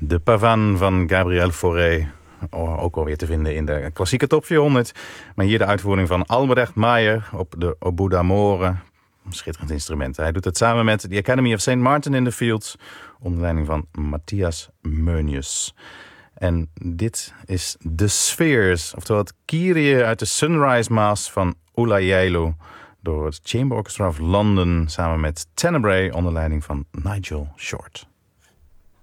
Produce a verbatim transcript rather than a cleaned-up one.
De Pavane van Gabriel Fauré. Ook alweer te vinden in de klassieke top vierhonderd. Maar hier de uitvoering van Albrecht Meyer op de Oboe d'Amore. Een schitterend instrument. Hij doet het samen met de Academy of Saint Martin in the Fields. Onder leiding van Matthias Meunius. En dit is The Spheres. Oftewel het Kyrie uit de Sunrise Mass van Ola Gjeilo. Door het Chamber Orchestra of London samen met Tenebrae onder leiding van Nigel Short.